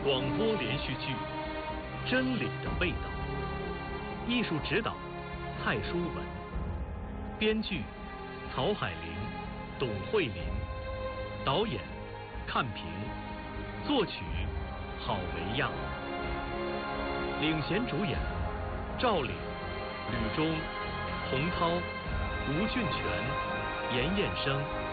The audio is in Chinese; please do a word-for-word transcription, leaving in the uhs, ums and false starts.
广播连续剧《真理的味道》，艺术指导蔡淑文，编剧曹海林、董慧琳，导演看平，作曲郝维亚，领衔主演赵岭、吕中、洪涛、吴俊全、严彦生。